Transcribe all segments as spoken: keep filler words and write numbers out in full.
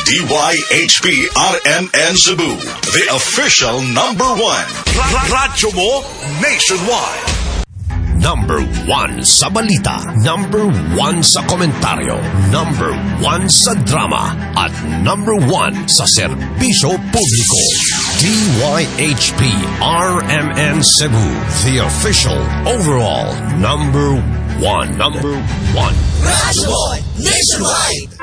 D Y H P R M N Cebu, the official number one. Radyo mo nationwide. Number one sa balita, number one sa komentaryo, number one sa drama, at number one sa serbisyo publiko. D Y H P R M N Cebu, the official overall number one. Number one. Radyo nationwide.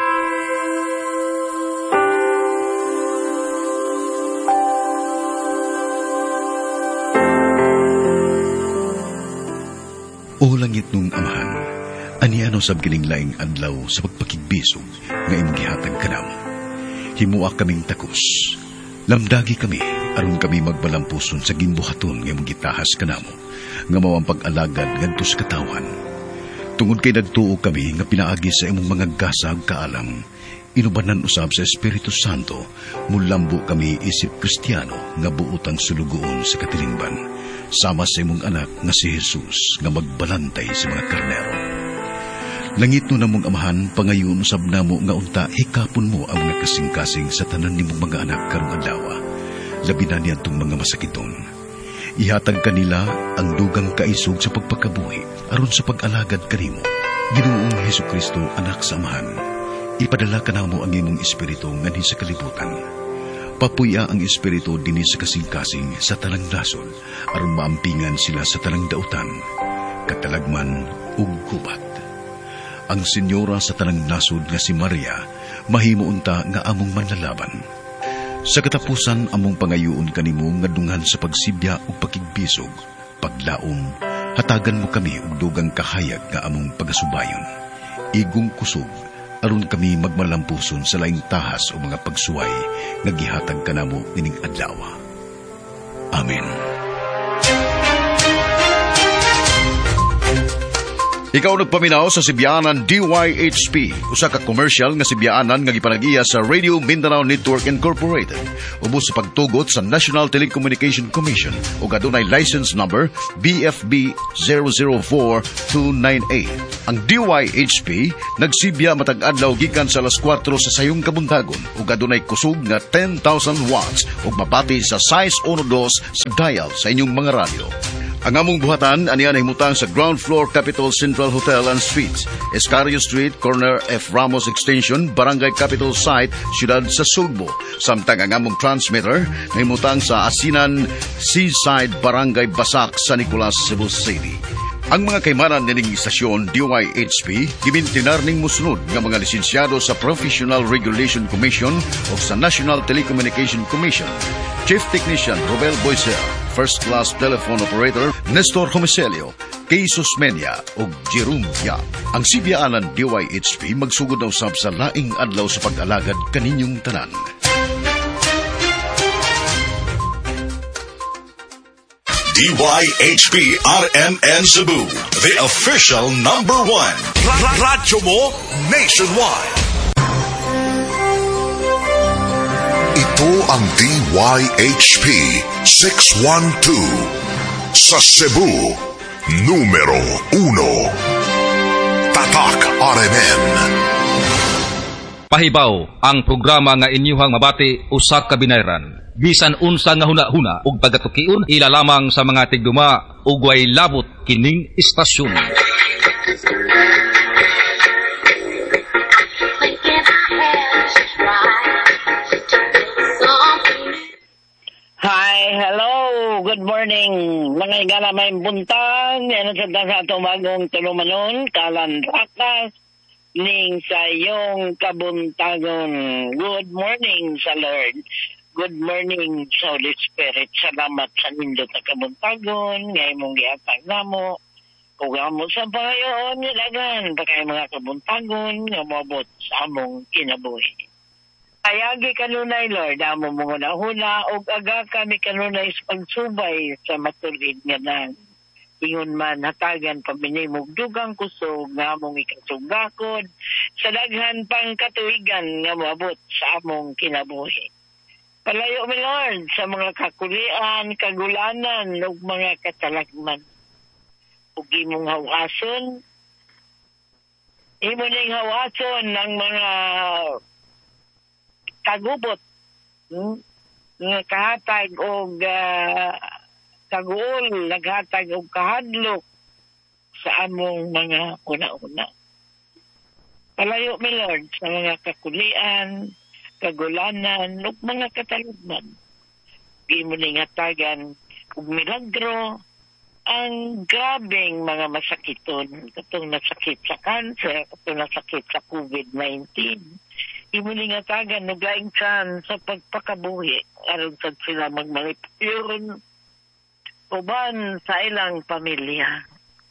O langit nung amahan, aniano sab kining laing adlaw sa pagpakigbisog nga imong gihatag kanamo. Himuak kaming takos. Lamdagi kami aron kami magbalampuson sa gimbuhaton nga imong gitahas kanamo, nga mao ang pag-alagad ngadto sa katawan. Tungod kay nagtuo kami nga pinaagi sa imong mga gasag kaalam, inubanan usab sa Espiritu Santo, mulambo kami isip Kristiyano nga buotang sulugoon sa katilingban, sama sa imong anak nga si Jesus nga magbalantay sa mga karnero. Langit no namong amahan, pangayon usab namo nga unta hikapon mo ang mga kasing-kasing sa tanan nimong mga anak karong adlaw, labi na niyadtong mga masakiton. Ihatag kanila ang dugang kaisog sa pagpakabuhi aron sa pag-alagad kanimo. Ginoong Hesukristo, anak sa amahan, ipadala kanamo ang imong espiritu nganhi sa kalibutan. Papuya ang espiritu dinhi sa kasing-kasing sa tanang nasod aron maampingan sila sa tanang dautan, katalagman ug gubat. Ang senyora sa tanang nasod nga si Maria mahimo unta nga among manlalaban. Sa katapusan among pangayoon kanimo nga dunghan sa pagsibya ug pakigbisog, paglaom, hatagan mo kami og dugang kahayag nga among pagasubayon. Igong kusog aron kami magmalampuson sa laing tahas o mga pagsuway nga gihatag kanamo ining adlaw. Amen. Ikaw nagpaminaw sa Sibyaanan D Y H P, usa ka commercial nga sibyaanan nga gipanagiya sa Radio Mindanao Network Incorporated, ubos sa pagtugot sa National Telecommunication Commission ug adunay license number B F B zero zero four two nine eight. Ang D Y H P nagsibya matag adlaw gikan sa alas kwatro sa sayong kabuntagon ug adunay kusog nga ten thousand watts ug mapati sa size one two sa dial sa inyong mga radyo. Ang among buhatan aniya nahimutang sa ground floor Capitol Central Hotel and Suites, Escario Street, corner F. Ramos Extension, Barangay Capitol Site, Siyudad sa Sugbo. Samtang ang among transmitter nahimutang sa Asinan Seaside, Barangay Basak, San Nicolas, Cebu City. Ang mga kaymanan nining istasyon D Y H P gimintinar ning musunod nga mga lisensyado sa Professional Regulation Commission o sa National Telecommunication Commission. Chief Technician Robel Boisel, First Class Telephone Operator Nestor Homicelio, Jesus Menia ug Jerome Yap. Ang sibyaanan D Y H P magsugod na usab sa laing adlaw sa pag-alagad kaninyong tanan. D Y H P R M N Cebu, the official number one. Radyo mo nationwide. Ito ang D Y H P six one two sa Cebu, numero uno. Tatak R M N. Pahibaw ang programa nga inyuhang mabati usa ka binayran. Bisan unsa nga huna-huna ug pagatukion ila lamang sa mga tigduma ug way labot kining istasyon. Hi, hello, good morning. Mga igala may buntag, ano sa sa tumagong tulumanon, kalan rakas, ning sa iyong kabuntagon. Good morning sa Lord. Good morning sa Holy Spirit. Salamat sa nindot na kabuntagon, ngay mong gihatag namo. Kung mo sa pangayoon, nilagan, baka mga kabuntagon, nga mabot sa among kinabuhi. Ayagi kanunay, Lord, amo mong huna-huna, o aga kami kanunay sa pagsubay sa matulid nga nan. Ingon man, hatagan paminimog dugang kusog, nga among ikasugakod, sa daghan pang katuigan, nga mabot sa among kinabuhi. Palayo mi, Lord, sa mga kakulian, kagulanan, o mga katalagman. Ug imong hawason, imo ning hawason ng mga kagubot hmm? nga kahatag og uh, kaguol, naghatag og kahadlok sa among mga una-una. Palayo mi Lord sa mga kakulian, kagulanan, ug mga kataludman. Imo ning hatagan og milagro ang grabeng mga masakiton, katong nasakit sa cancer, katong nasakit sa COVID nineteen. Imo ning hatagan og laing chance sa pagpakabuhi aron sad sila magmanipyuron uban sa ilang pamilya.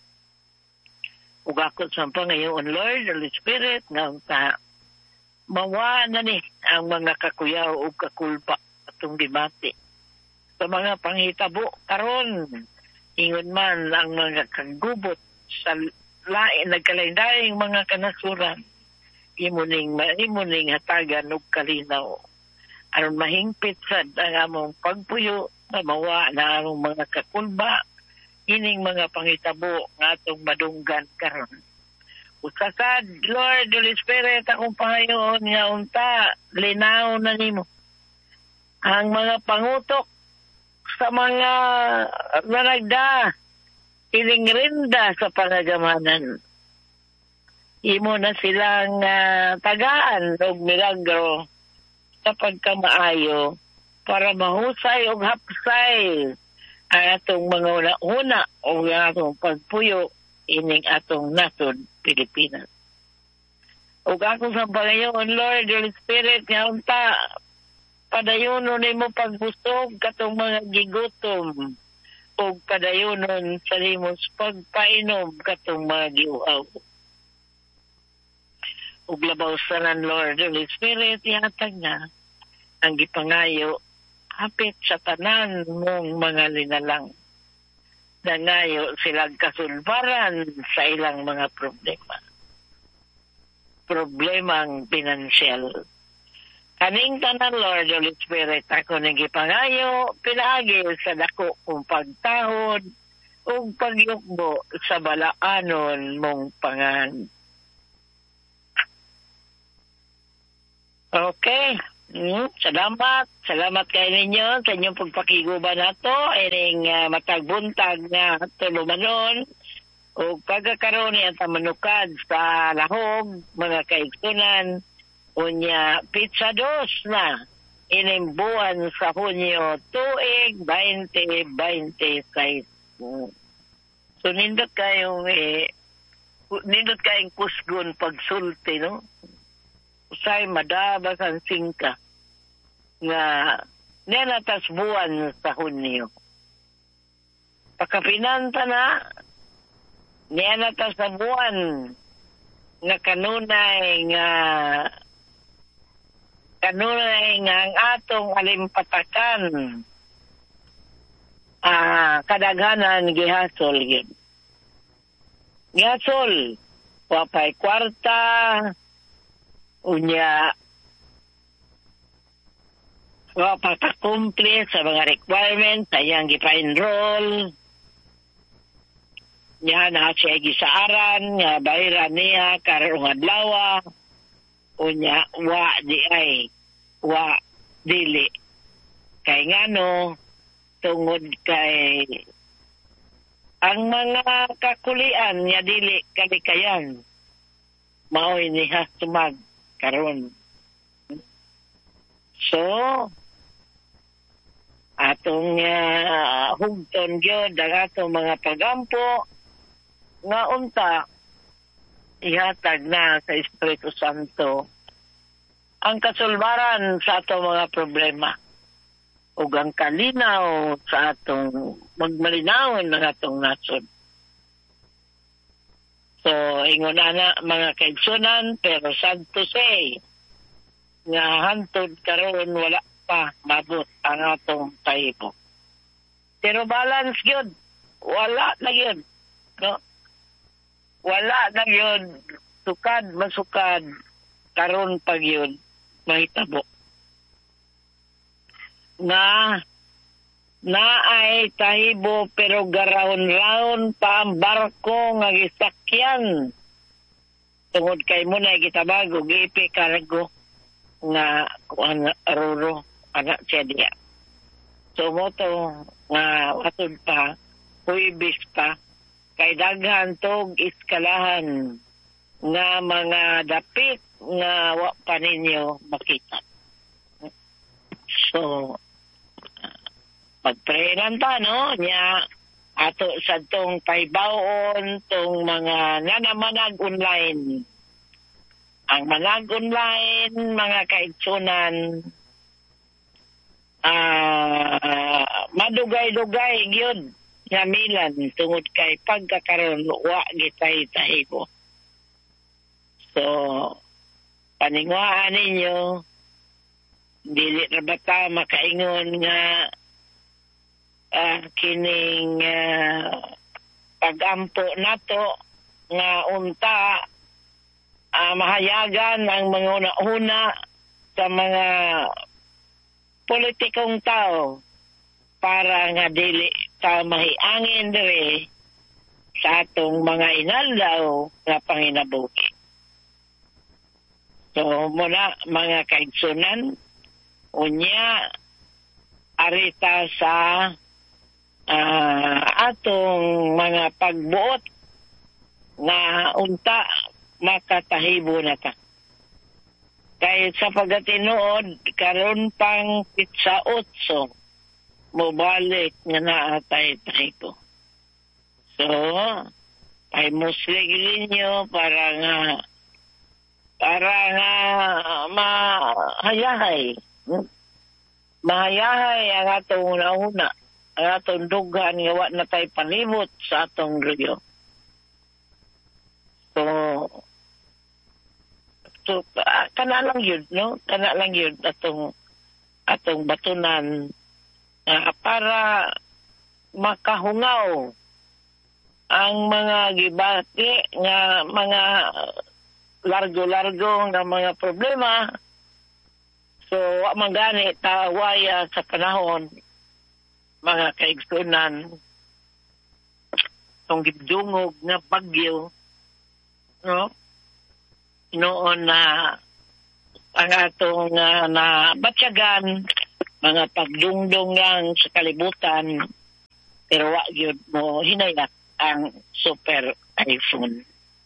Ug ako sa Panginoon Lord, Holy Spirit, nga ta mawa na ni ang mga kakuyaw o kakulpa atong gibati. Sa mga panghitabo karon, ingon man ang mga kagubot sa lain nagkalain-daing mga kanasuran. Imo ning imo ning hatagan og kalinaw. Aron mahingpit sad ang among pagpuyo na mawa na among mga kakulba ining mga panghitabo nga atong madunggan karon. Usasad, Lord, Holy Spirit, akong Panginoon nga unta, linaw na nimo ang mga pangutok sa mga nanagda, iling rinda sa pangagamanan. Imo na silang uh, tagaan o milagro sa pagkamaayo para mahusay o hapsay ang atong mga una-una o ang atong pagpuyo ining atong nasod Pilipinas. O ako sa Panginoon, Lord, Holy Spirit, nga unta, padayonon nimo pagbusog katong mga gigutom o padayonon sa limos pagpainom katong mga giuaw. Ug labaw sanan, Lord, Holy Spirit, ihatag na ang gipangayo hapit sa tanan mong mga linalang. Nangayo silang kasulbaran sa ilang mga problema. Problemang pinansyal. Kaning tanan, Lord, Holy Spirit, ako nang gipangayo, pinaagi sa dako kong pagtahod o pagyukbo sa balaanon mong pangan. Okay. Mm, salamat. Salamat kayo ninyo sa inyong pagpakiguba na to. Ining uh, matagbuntag na tulumanon o pagkakaroon niya tamanukad sa lahog, mga kaigsunan, unya pizza dos na inimbuan sa Hunyo tuig twenty twenty-six. So nindot kayong eh, nindot kayong kusgon pagsulti, no? Usay madabas ang singka nga nenatas buwan sa Hunyo. Pagkapinanta na, nenatas na buwan nga kanunay nga kanunay nga ang atong alimpatakan ah, kadaghanan gihasol yun. Gihasol, wapay kwarta, unya wapay pakumple sa mga requirements, ayang gipa-enroll, niya na siya gisaaran, nga bahiran niya, karong adlaw, unya, wa di ay, wa dili. Kay ngano, tungod kay ang mga kakulian niya dili kalikayan, maoy niya sumag karon. So, atong uh, hugton gyud ang atong mga pagampo nga unta ihatag na sa Espiritu Santo ang kasulbaran sa atong mga problema ug ang kalinaw sa atong magmalinawon ng atong nasod. So, ingon ana mga kaigsunan, pero sad to say nga hantod karon wala pa mabot ang atong pahibo. Pero balance yun. Wala na yun. No? Wala na yun. Sukad, masukad. Karon pag yun, mahitabo. Nga, na ay tahibo pero garaon-raon pa ang barko nga gisakyan. Tungod kay mo na gitabago, gipi kargo. nga kuan aruro anak siya diya. So mo to nga atod pa huibis pa kay daghan tog iskalahan nga mga dapit nga wa pa ninyo makita. So pag-pray lang ta, no? Nya ato sa tong paibawon tong mga nanamanag online. Ang manag online, mga kaigsunan, ah uh, madugay-dugay gyud nga milan tungod kay pagkakaroon wa gitay tahibo. So paningwaan ninyo dili ra bata makaingon nga uh, kining uh, pagampo nato nga unta uh, mahayagan ang mga una-una sa mga politikong tao para nga dili ta mahiangin diri sa atong mga inaldaw nga panginabuhi. So muna mga kaigsunan, unya arita sa uh, atong mga pagbuot nga unta makatahibo na ta. Kaya sa pagatinuod, karon pang pitsa otso, mobalik nga naatay tayo. So, ay muslig ninyo para nga para nga mahayahay. Mahayahay ang atong una-una. Ang atong dugan nga wa na tayo panibot sa atong ryo. So, so uh, kana lang yun, no? Kana lang yun atong atong batunan uh, para makahungaw ang mga gibati nga mga largo-largo nga mga problema. So, wa man gani tawaya sa panahon mga kaigsunan tong gibdungog nga bagyo, no? Noon na ang atong uh, na batyagan mga pagdungdong lang sa kalibutan pero wa gyud mo hinayat ang super iPhone.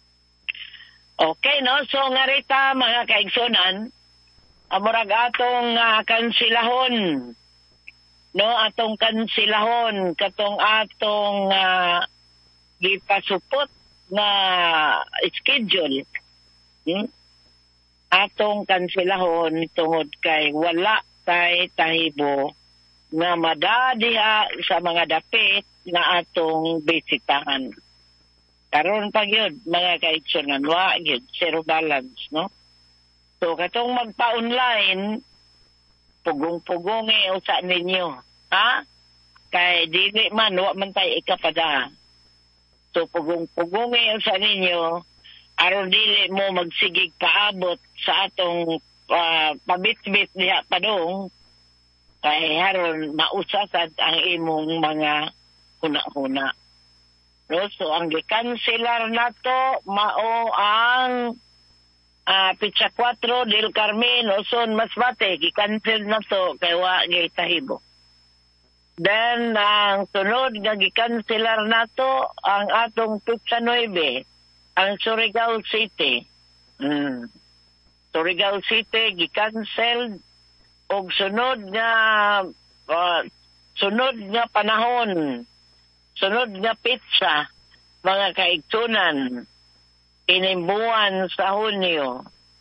Okay, no? So nga rita mga kaigsunan, amurag atong uh, kansilahon, no? Atong kansilahon katong atong uh, gipasupot na schedule. Hmm? Atong kansilahon tungod kay wala tay tahibo nga madadiha sa mga dapit na atong bisitahan. Karon pa gyud mga kaigsunan, wa gyud zero balance, no? So katong magpa-online pugong-pugongi usa ninyo, ha? Kay dili man wa man tay ikapada. So pugong-pugongi usa ninyo aron dili mo magsigig paabot sa atong uh, pabit-bit diha padong kay haron mausasad ang imong mga huna-huna. No, so ang gikanselar nato mao ang uh, Pitsa four del Carmen Oson Masbate gikansel nato kay wa gitahibo. Then ang sunod nga gikanselar nato ang atong Pitsa nine ang Surigao City. Mm. Surigao City gi-cancel og sunod nga uh, sunod nga panahon, sunod nga pitsa mga kaigsunan inimbuan sa Hunyo.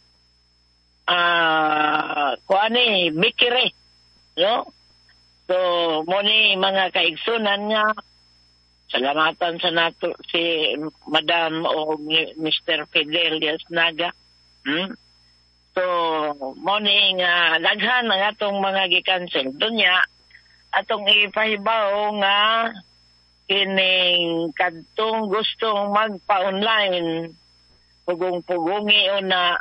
Ah, uh, kuani Bikire, no? So mo ni mga kaigsunan nga salamatan sa nato si Madam o Mister Fidel Diaz Naga. Hmm? So, morning, uh, daghan ang atong mga gi-cancel. Dunya, atong ipahibaw nga kining kadtong gustong magpa-online pugong-pugungi o na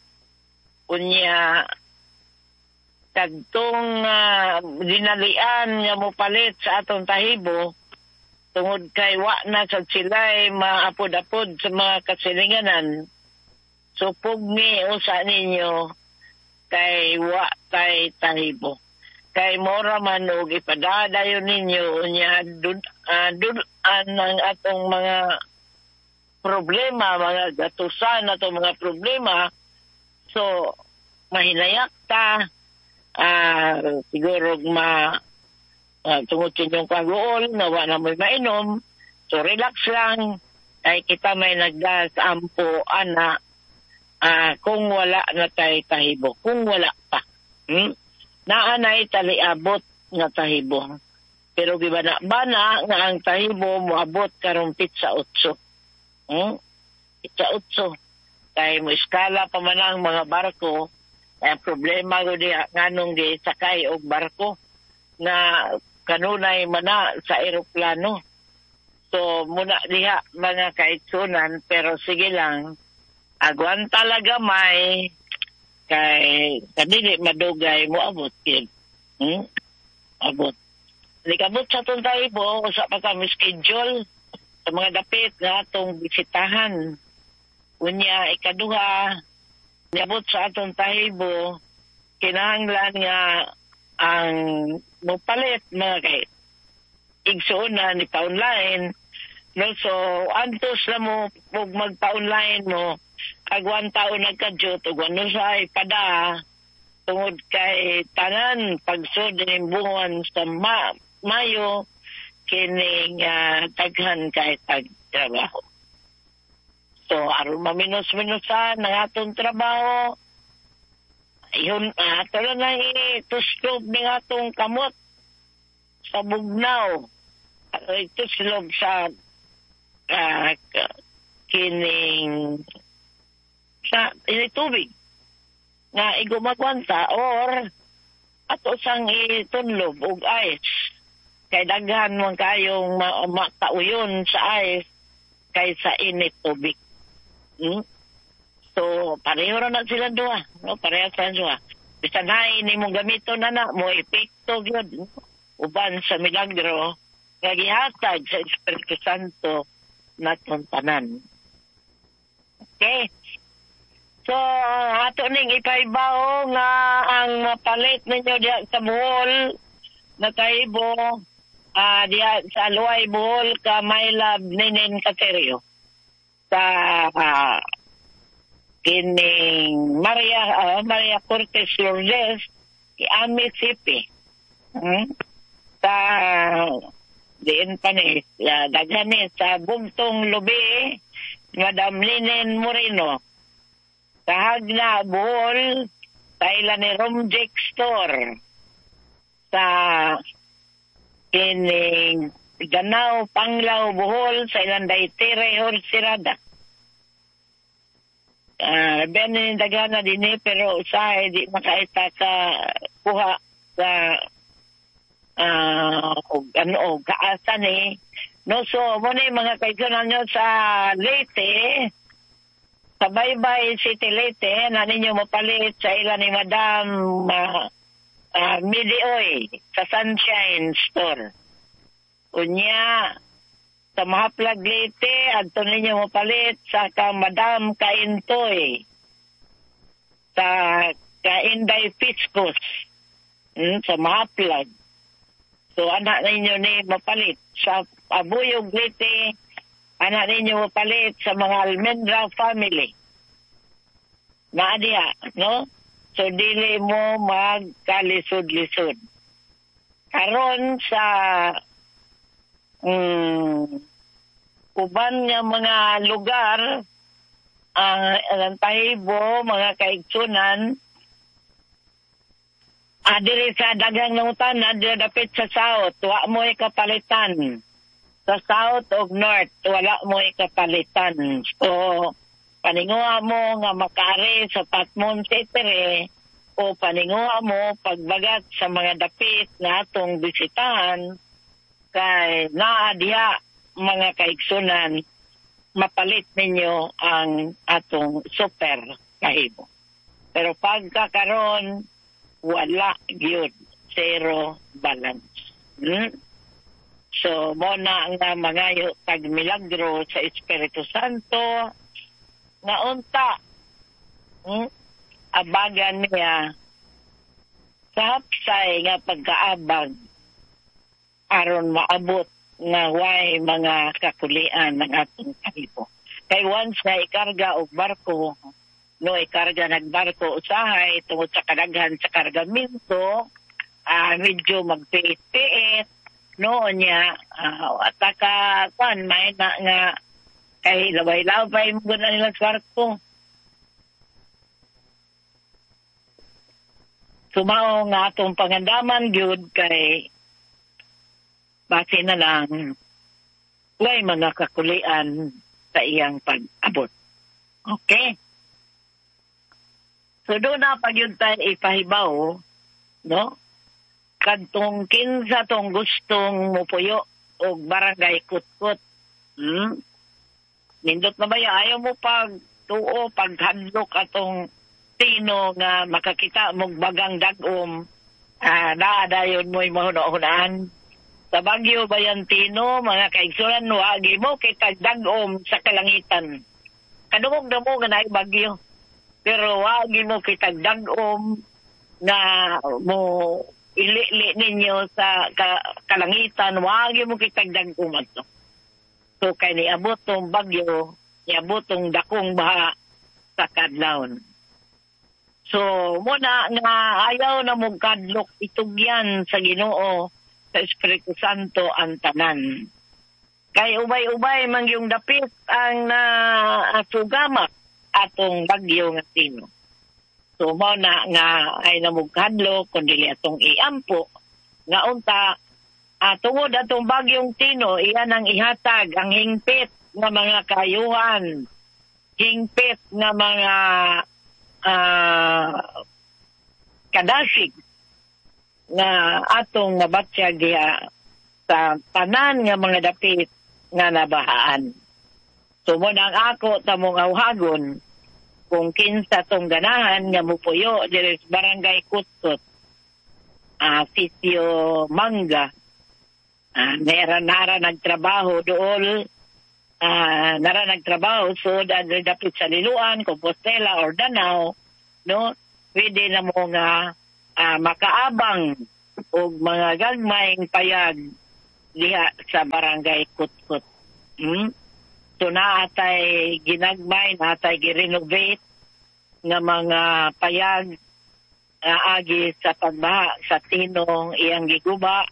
unya kadtong uh, dinalian nga mopalit sa atong tahibo tungod kay wa na sa sila'y maapod-apod sa mga kasilinganan. So, pugmi usa ninyo kay wa tay tahibo. Kay mora man og ipadadayon ninyo unya dud uh, dud ang atong mga problema, mga gatusan atong mga problema. So mahinayak ta uh, siguro ma uh, tungod sa inyong kagool na wa na may mainom. So relax lang ay kita may nagdasampo ana uh, kung wala na tay tahibo, kung wala pa. Hmm? Naanay taliabot nga tahibo. Pero gibana-bana nga ang tahibo moabot karon pitsa otso. Hmm? Pitsa otso. Kay mo iskala pa man ang mga barko, ay problema ko diya nganong di sakay og barko nga kanunay mana sa eroplano. So muna diha mga kaitsunan, pero sige lang, agwan talaga may kay kadili madugay mo abot kid. Hmm? Abot. Likabot sa itong tahibo, sa pagkami schedule sa mga dapit nga itong bisitahan. Unya, ikaduha, niabot sa itong tahibo, kinahanglan nga ang mupalit mga kay igsuuna ni pa-online. No, so, antos na mo, huwag magpa-online mo, agwan taon nagkadyot, ugwan no sa ipada, tungod kay tanan, pagsod ng bungan sa ma Mayo, kining uh, taghan kay tag-trabaho. So, aron maminos-minusan ng atong trabaho, yun, uh, ato na na ituslob ng atong kamot sa bugnaw. Uh, ituslob sa uh, kining sa tubig na igumagwanta or ato sang itunlob og ice kay daghan man kayong ma- makauyon sa ice kaysa init tubig. Hmm? So pareho ra na sila duha, no? Pareho sa duha. Bisan hay ni mong gamito na na mo epekto gyud uban sa milagro nga gihatag sa Espiritu Santo naton tanan. Okay? So, ato ning ipaibaw nga ang mapalit ninyo diya sa Bohol na tahibo, uh, diya sa Luay Bohol ka may lab ninin Caserio. Sa uh, kining Maria uh, Maria Cortez Lourdes, Ami Sipi. Hmm? Sa diin pa ni, uh, daghan ni sa Bugtong Lubi, Madam Linen Moreno. Kahag na Bohol, sa ila ni Romjek Store. Sa kining Ganaw, Panglaw, Bohol, sa ilang Daitere, Horsirada. Uh, Ben ni dagana din eh, pero usahay di makaita ka kuha sa uh, og, ano, og, kaasan eh. No, so, muna yung mga kaigunan nyo sa Leyte, sa Baybay City Leyte, na ninyo mapalit sa ilan ni Madam uh, uh, Midioy sa Sunshine Store. Unya, sa Mahaplag Leyte, adto ninyo mapalit sa ka Madam Kaintoy sa Kainday Piscos hmm, sa Mahaplag. So, anak ninyo ni mapalit sa Abuyog Leyte, anak ninyo mapalit sa mga Almendra family. Na diha, no? So, dili mo magkalisod-lisod. Karon sa um, uban nga mga lugar, ang uh, tahibo, mga kaigsunan, ah, diri sa dagang nautan, diri dapit sa south, wa mo ikapalitan. Sa south o north, wala mo ikapalitan. So, paninguha mo nga makari sa Patmon City o paninguha mo pagbagat sa mga dapit na atong bisitahan kay naadya mga kaigsunan mapalit ninyo ang atong super kahibo. Pero pagkakaroon, wala gyud, zero balance. Hmm? So, mo na nga mga tag-milagro sa Espiritu Santo nga unta, hmm? abagan niya sa hapsay nga pagkaabag aron maabot nga way mga kakulian ng atong kalibo. Kay once na ikarga og barko, no ikarga nagbarko usahay tungod sa kadaghan sa kargamento, uh, medyo magpiit-piit, no niya, uh, ataka kan may na nga kay laway-laway mo na nila sa barko. Sumao nga atong pangandaman gyud kay base na lang way mga kakulian sa iyang pag-abot. Okay? So doon na pag yun tayo ipahibaw, no? Kadtong kinsa tong gustong mupuyo o barangay kutkut. Hmm? Nindot na ba ya? Ayaw mo pag tuo, paghadlok atong tino nga makakita mong bagang dagom, ah, naadayon mo'y mahuna-hunaan. Sa Bagyo Bayantino, mga kaigsuran, wagi mo kay tagdagom sa kalangitan. Kadungog na mo nga na bagyo. Pero wagi mo kay tagdagom na mo ili-ili ninyo sa ka- kalangitan, wagi mo kay tagdagom ato. So kay niabot tong bagyo, niabot tong dakong baha sa kadlawon. So muna nga ayaw na mo kadlok itugyan sa Ginoo, sa Espiritu Santo ang tanan. Kay ubay-ubay man yung dapit ang uh, sugamak atong bagyo nga tino. So mao na nga ay namugkadlo kundi atong iampo nga unta uh, tungod atong bagyong tino iyan ang ihatag ang hingpit nga mga kayuhan, hingpit nga mga uh, kadasig nga atong nabatsyag diha sa tanan nga mga dapit nga nabahaan. So mo nang ako tamong awhagon kung kinsa tong ganahan nga mupuyo diri sa barangay Kutkut, ah uh, Sitio Mangga, uh, nara nara nagtrabaho dool, uh, nara nagtrabaho so dahil dapit sa Liloan, Compostela or Danao, no, pwede na mo nga Uh, makaabang o mga gagmayng payag diha sa barangay Kutkut. Hmm? So naatay ginagmay, naatay girenovate nga mga payag uh, agi sa pagbaha sa tinong iyang giguba.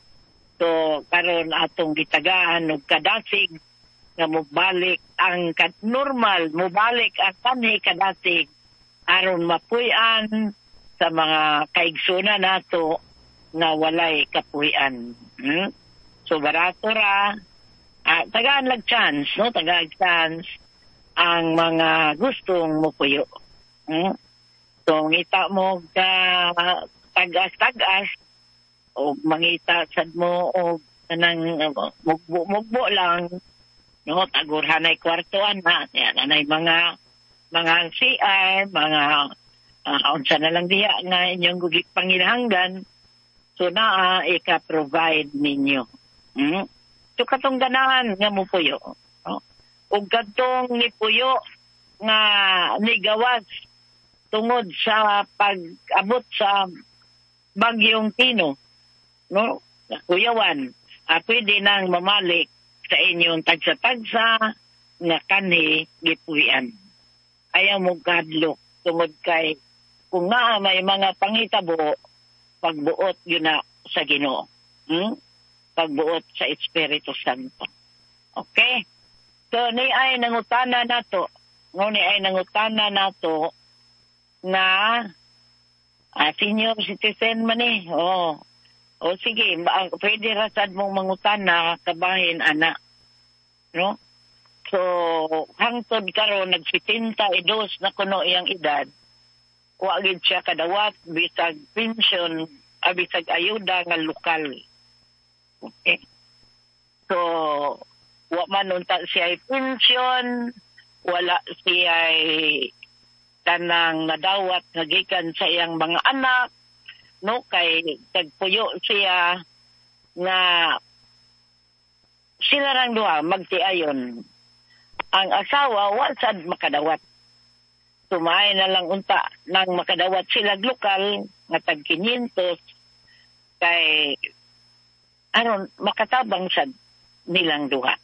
So karon atong gitagaan og kadasig nga mubalik ang normal, mubalik ang kanhi kadasig aron mapuy-an sa mga kaigsuna nato nga walay kapuy-an. Hmm? So barato ra, uh, tagaan lag chance, no? Tagaan chance ang mga gustong mupuyo. Hmm? So ngita mo ka uh, tagas-tagas o mangita sad mo o nang uh, mugbo-mugbo lang, no? Tagurhanay kwartoan na, yan anay mga mga C R, mga Uh, unsa na lang diya nga inyong gugit panginahanggan, so naa ika-provide ninyo. Hmm? So katong ganahan nga mo puyo. No? O katong ni puyo nga nigawas tungod sa pag-abot sa bagyong Tino. No? Kuyawan, uh, pwede nang mamalik sa inyong tagsa-tagsa nga kanhi gipuyan. Ayaw mo kadlok tungod kay kung nga may mga pangitabo, pagbuot yun na sa Ginoo. Hmm? Pagbuot sa Espiritu Santo. Okay? So, ni ay nangutana na to. No, ni ay nangutana na to na ah, senior citizen man eh. Oh. O sige, ba, pwede rasad mong mangutana kabahin anak. No? So, hangtod karon nagsitinta idos na kuno iyang edad. Wagid siya kadawat bisag pension, ah, bisag ayuda nga lokal. Okay. So, wa man unta siya pension, wala siya tanang nadawat nga gikan sa iyang mga anak, no, kay tagpuyo siya nga sila rang duha magtiayon. Ang asawa wa sad makadawat. So sumay na lang unta nang makadawat sila lokal nga tag kinyentos kay aron makatabang sa nilang duha.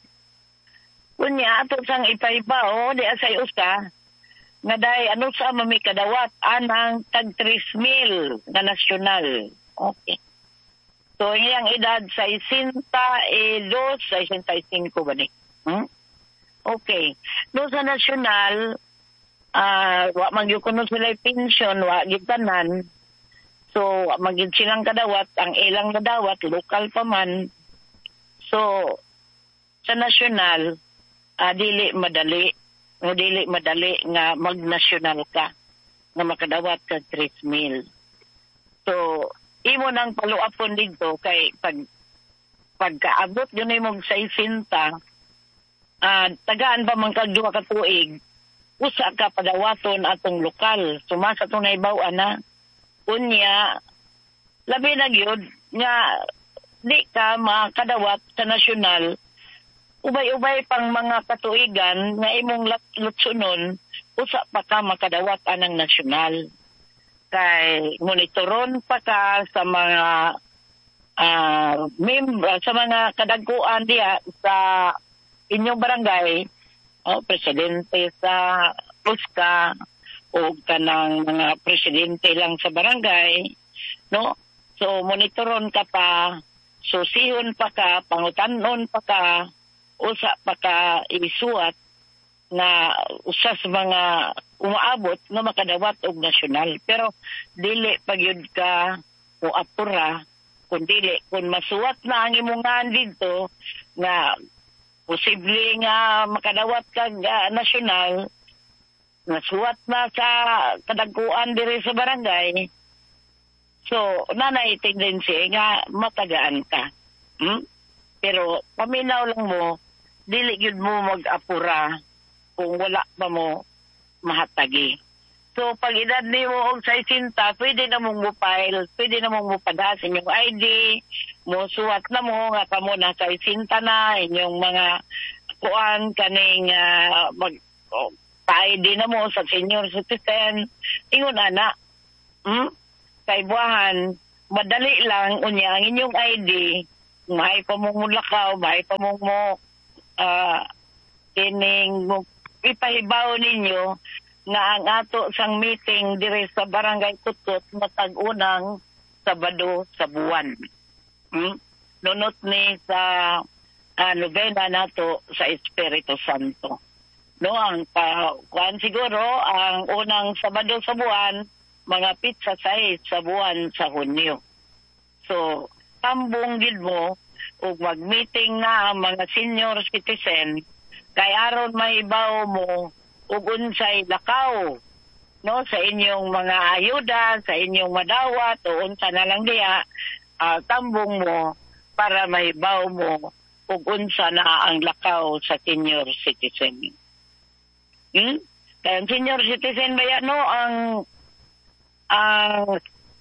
Kunya ato sang ipaibaw di asay usa nga day ano sa mami kadawat anang tag three mil na nasyonal. Okay. So iyang edad sesenta-dos, sesenta-cinco ba ni? Hmm? Okay. Do sa nasyonal ah uh, wa magyukuno sila pension wa gitanan. So magid silang kadawat ang ilang nadawat lokal pa man. So sa nasyonal uh, dili madali o dili madali nga magnasyonal ka nga makadawat ka three mil. So imo nang paluapon dito kay pag pagkaabot yun ay mong sesenta uh, tagaan pa man kag duha ka tuig usa ka padawaton atong lokal sumasa itong naibaw na unya labi na gyud nga di ka makadawat sa nasyonal ubay-ubay pang mga katuigan nga imong lutsunon usa pa ka makadawat anang nasyonal kay monitoron pa ka sa mga uh, member sa mga kadagkuan diha sa inyong barangay oh, presidente sa P U S C A o kanang mga presidente lang sa barangay no so monitoron ka pa susihon pa ka pangutanon pa ka usa pa ka isuat na usa sa mga umaabot nga makadawat og nasyonal pero dili pagyud ka o apura kun dili kun masuwat na ang imong dito nga posible nga makadawat kag uh, nasyonal nasuwat na sa kadagkuan diri sa barangay so nanay tendency nga matagaan ka hmm? Pero paminaw lang mo dili gyud mo mag-apura kung wala pa mo mahatagi. So, pag edad ni mo og sesenta, pwede na mong mo-file, pwede na mong mupadas inyong I D, mo suwat na mo, nga kamo na sesenta na, inyong mga kuan, kaning uh, mag, oh, pa-I D na mo sa senior citizen. Ingon, anak, hmm? Kay buwahan, madali lang, unya, ang inyong I D, mahay pa mong mulakaw, mahay pa mong mo, uh, kining mo ipahibaw ninyo nga ang ato sang meeting dire sa Barangay Kutot matag-unang Sabado sa buwan. Hmm? Nunot ni sa uh, novena nato sa Espiritu Santo. No, ang uh, kuan siguro ang unang Sabado sa buwan mga pizza size sa buwan sa Hunyo. So, tambong gid mo ug mag-meeting na ang mga senior citizen kay aron maibaw mo ug unsay lakaw no sa inyong mga ayuda sa inyong madawat o unsa na lang diha uh, tambong mo para maibaw mo ug unsa na ang lakaw sa senior citizen. Hmm? Kaya senior citizen ba yan, no ang ang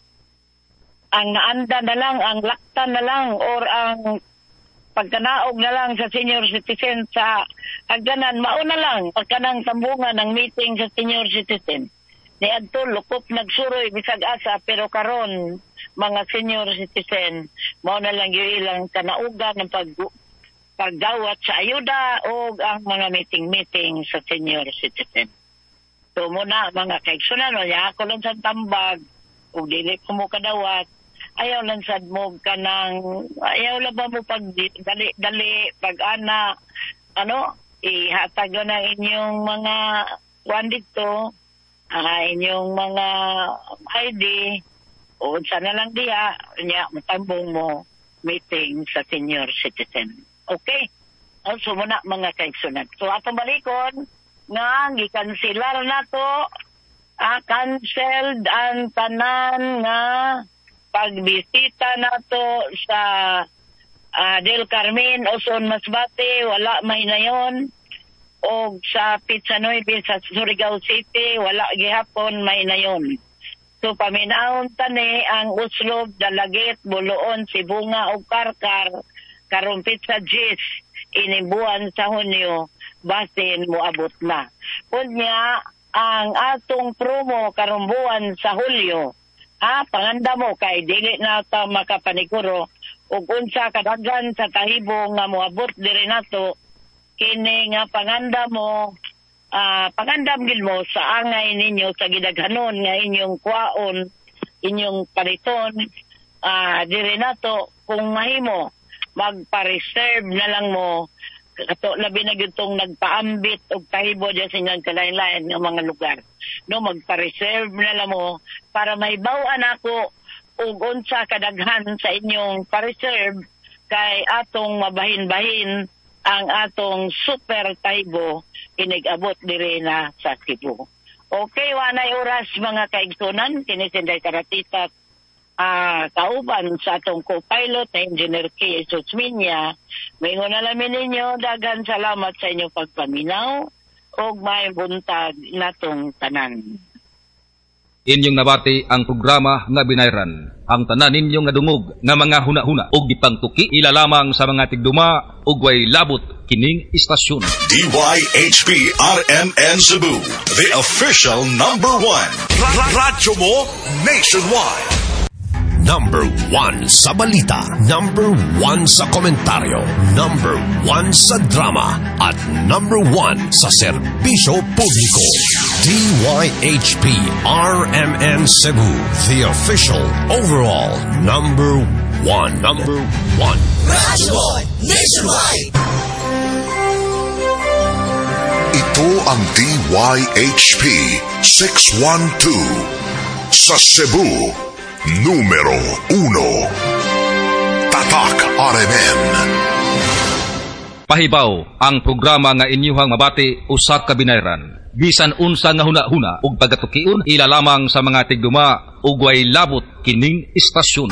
ang naanda na lang ang lakta na lang or ang pagkanaog na lang sa senior citizen sa hagdanan, mauna lang pagkanang tambungan ng meeting sa senior citizen. Ni adto lukop nagsuroy bisag asa pero karon mga senior citizen mao na lang yung ilang kanaugan ng pag pagdawat sa ayuda o ang mga meeting-meeting sa senior citizen. So muna mga kaigsunan, ya ako lang sa tambag o dili ko mo kadawat ayaw lang sad mo ka ng, ayaw lang ba mo pag dali-dali, pag ana, ano, ihatag na inyong mga kuwan dito, uh, inyong mga I D, o sana lang diya, niya, matambong mo, meeting sa senior citizen. Okay? So muna mga kaigsunan. So atong balikon, nga, gikansilar na to, uh, canceled ang tanan nga, pagbisita nato sa uh, Del Carmen o Son Masbate wala may nayon o sa Pitsanoybe sa Surigao City wala gihapon may nayon. So paminaon tani ang Uslob, Dalagit, Buloon, Sibunga ug Karkar karon Pitsa Gis inibuan sa Hunyo basin moabot na. Kunya ang atong promo karumbuan sa Hulyo. Ha, panganda mo kay dili na ta makapaniguro ug unsa kadaghan sa tahibo nga moabot diri nato kini nga panganda mo. Uh, pangandam gid mo sa angay ninyo sa gidaghanon nga inyong kwaon, inyong pariton, uh, diri nato kung mahimo magpa-reserve na lang mo ato labi na gyud nagpaambit og tahibo diya sa inyong kalain-lain nga mga lugar. No, magpa-reserve na lang mo para mahibaw-an ako og unsa kadaghan sa inyong pa-reserve kay atong mabahin-bahin ang atong super tahibo inigabot dire na sa Cebu. Okay, wanay oras mga kaigsunan, kini Sinday Karatita uh, kauban sa atong co-pilot na Engineer K. Sutsminya. Mayingon na lamin ninyo, dagan salamat sa inyong pagpaminaw o may buntag natong tanan. Inyong nabati ang programa nga binayran. Ang tanan ninyong nga dungog nga mga huna-huna ug gipangtuki ila lamang sa mga tigduma ug way labot kining istasyon. D Y H P R M N Cebu, the official number one. Radyo mo nationwide. Number one sa balita, number one sa komentaryo, number one sa drama, at number one sa serbisyo publiko. D Y H P R M N Cebu, the official overall number one. Number one. Radyo Nationwide. Ito ang D Y H P six one two sa Cebu. Numero uno. Tatak R M N. Pahibaw ang programa nga inyuhang mabati usa ka binayran. Bisan unsa nga huna-huna ug pagatukion ila lamang sa mga tigduma ug way labot kining istasyon.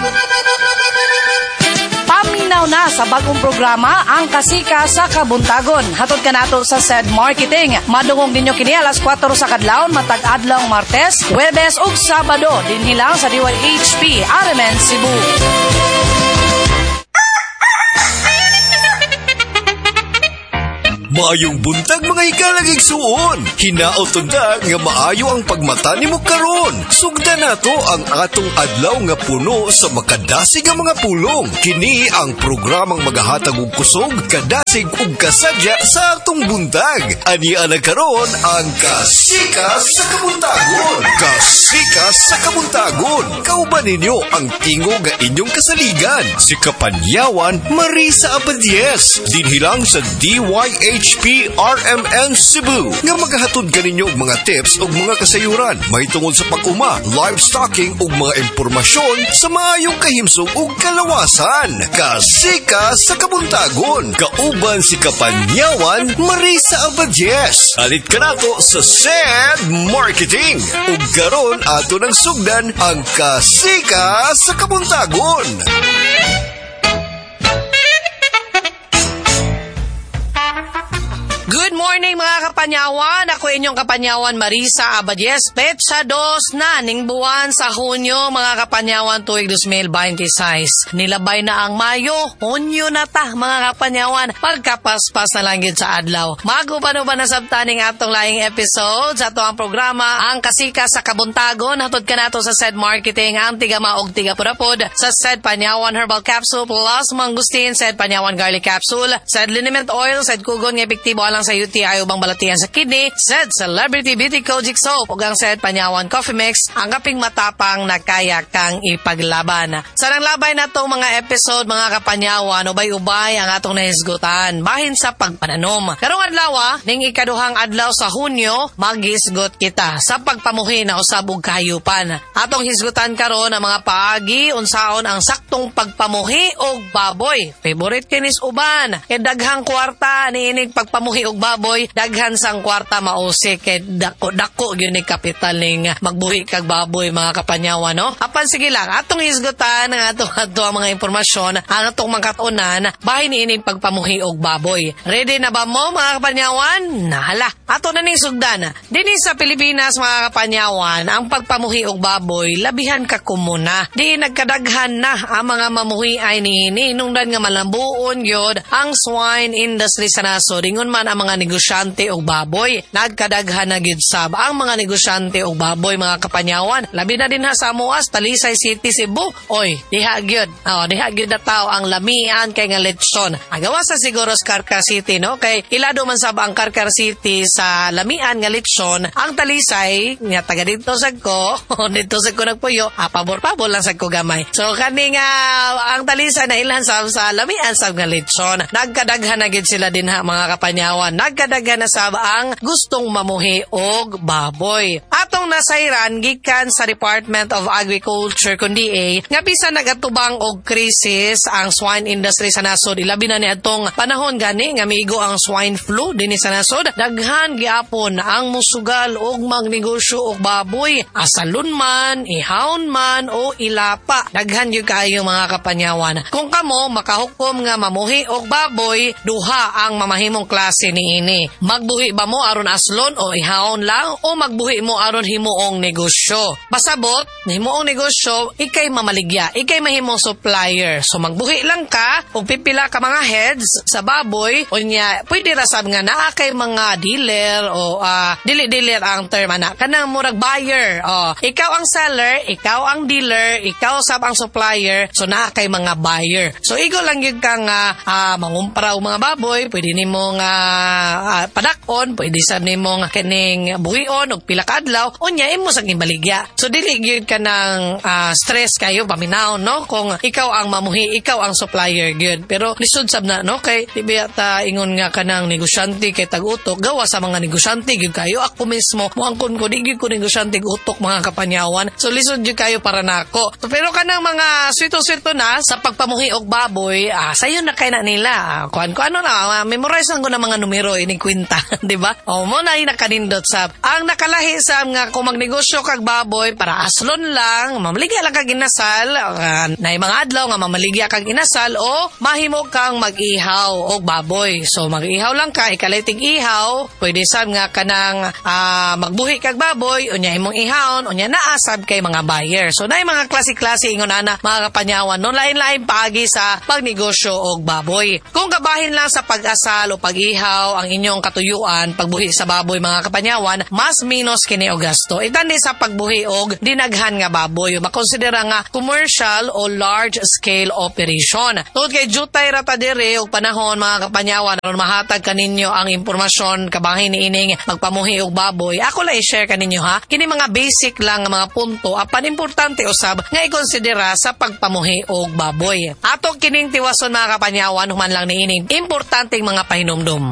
Paminaw na sa bagong programa ang Kasika sa Kabuntagon. Hatod ka nato sa S E D Marketing. Madungog ninyo kini alas kwatro sa kadlawon matag adlaw Martes, Huwebes ug Sabado dinhi lang sa D Y H P R M N Cebu. Maayong buntag mga ikalag igsuon. Hinaot unta nga maayo ang pagmata nimo karon. Sugda nato ang atong adlaw nga puno sa makadasig nga mga pulong. Kini ang programang magahatag og kusog, kadasig ug kasadya sa atong buntag. Ani ana karon ang Kasika sa Kabuntagon. Kasika sa Kabuntagon. Kauban ninyo ang tingog nga inyong kasaligan. Si Kapanyawan Marisa Abadies. Dinhi lang sa D Y H P R M N Cebu nga magahatod kaninyo og mga tips ug mga kasayuran may tungod sa pag-uma, livestocking ug mga impormasyon sa maayong kahimsong ug kalawasan. Kasika sa Kabuntagon, kauban si Kapanyawan Marisa Abadies. Alit ka nato sa S E D Marketing ug karon ato nang sugdan ang Kasika sa Kabuntagon. Good morning mga kapanyawan. Ako inyong kapanyawan Marisa Abadies. Petsa dos na ning buwan sa Hunyo mga kapanyawan tuig twenty twenty-six. Nilabay na ang Mayo. Hunyo na ta mga kapanyawan. Pagkapaspas na lang yun sa adlaw. Magupano ba na sabtaning atong laing episode sa ito ang programa ang Kasika sa Kabuntagon. Hatod ka nato sa S E D Marketing ang tigama og tiga purapod sa S E D Panyawan Herbal Capsule plus Mangustin, S E D Panyawan Garlic Capsule, S E D Liniment Oil, S E D Kugon nga epektibo alang sa U T I ubang balatian sa kidney, S E D Celebrity Beauty Kojic Soap ug ang S E D Panyawan Coffee Mix ang kaping matapang na kaya kang ipaglaban. Sa nang labay na itong mga episode mga kapanyawan, ubay-ubay ang atong nahisgutan bahin sa pagpananom. Karong adlaw ning ikaduhang adlaw sa Hunyo, maghisgot kita sa pagpamuhi na usab og kahayupan. Atong hisgutan karon ang mga paagi unsaon ang saktong pagpamuhi og baboy. Favorite kinis uban. Kay daghang kwarta niinig pagpamuhi og baboy, daghan sang kwarta mausik kay dako-dako gyud ni kapital ning magbuhi kag baboy mga kapanyawan no. Apan sige lang atong hisgutan ang atong adto ang mga impormasyon ang atong mangkat-unan bahin ining pagpamuhi og baboy. Ready na ba mo mga kapanyawan? Nahala. Ato na ning sugdan. Dinhi sa Pilipinas mga kapanyawan, ang pagpamuhi og baboy labihan ka komuna. Di nagkadaghan na ang mga mamuhi ay niini nungdan nga malambuon gyud ang swine industry sa nasod. Ingon man ang mga negosyante og baboy, nagkadaghan na gyud sab ang mga negosyante og baboy mga kapanyawan. Labi na din ha sa Amuas, Talisay City, Cebu. Oy, diha gyud. Oh, diha gyud na tao ang lamian kay nga lechon. Agawa sa siguro sa Karkar City, no? Kay ilado man sab ang Karkar City sa lamian nga lechon, ang Talisay nga taga dito sad ko, dito sad ko nagpuyo, ah, pabor-pabor lang sad ko gamay. So kani nga ang Talisay na ilhan sab sa lamian sab nga lechon. Nagkadaghan na gid sila din ha mga kapanyawan. Nagkadaghan na sab ang gustong mamuhi og baboy. Atong nasayran gikan sa Department of Agriculture kundi eh, nga bisan nagatubang og krisis ang swine industry sa nasod, ilabi na ni atong panahon gani nga miigo ang swine flu dinhi sa nasod, daghan gyapon ang musugal og magnegosyo og baboy, asalon man, ihawon man o ilapa. Daghan gyud kayo mga kapanyawan. Kung kamo makahukom nga mamuhi og baboy, duha ang mamahimong klase niini. Magbuhi ba mo aron aslon o ihawon lang o magbuhi mo aron himuong negosyo. Pasabot, himuong negosyo, ikay mamaligya, ikay mahimong supplier. So magbuhi lang ka og pipila ka mga heads sa baboy, unya pwede ra sab nga naa kay mga dealer o uh, dili-dealer ang term ana, kanang murag buyer. Oh, ikaw ang seller, ikaw ang dealer, ikaw sab ang supplier, so naa kay mga buyer. So igo lang gyud ka nga uh, mangumpra og mga baboy, pwede nimo nga uh, padakon, pwede sab nimo nga kining buhion og pila ka adlaw, unya imo sa gibaligya. So dili gyud ka nang uh, stress kayo paminaw, no, kung ikaw ang mamuhi, ikaw ang supplier gyud. Pero lisod sab na, no, kay tibi ta ingon nga kanang negosyante kay tag-utok, gawa sa mga negosyante gyud kayo. Ako mismo muangkon ko di gyud ko negosyante utok mga kapanyawan. So lisod gyud kayo para nako. So, pero kanang mga swito-swito na sa pagpamuhi og baboy, ah, sayo na kay na nila. Ah, kuan ko ano na, uh, memorize lang ko na mga numero ini kwenta, di ba? O mo na nakanindot sab. Ang nakalahi sa nga kung magnegosyo kag baboy para aslon lang, mamaligya lang kag inasal, uh, na mga adlaw nga mamaligya kag inasal o mahimo kang mag-ihaw og baboy. So mag-ihaw lang ka, ikalitig ihaw, pwede sab nga kanang uh, magbuhi kag baboy, unya imong ihawon, unya naasab kay mga buyer. So naay mga klase-klase ingon ana mga kapanyawan, no lain-lain paagi sa pagnegosyo og baboy. Kung gabahin lang sa pag-asal o pag-ihaw ang inyong katuyuan, pagbuhi sa baboy mga kapanyawan, mas minus kini og gasto. Itandi sa pagbuhi og dinaghan nga baboy, makonsidera nga commercial o large scale operation. Tungod kay jutay rata dire og panahon mga kapanyawan aron mahatag kaninyo ang impormasyon kabahin niining magpamuhi og baboy. Ako lang i-share kaninyo ha. Kini mga basic lang nga mga punto apan importante usab nga ikonsidera sa pagpamuhi og baboy. Ato kining tiwason mga kapanyawan human lang niining importanteng mga pahinumdum.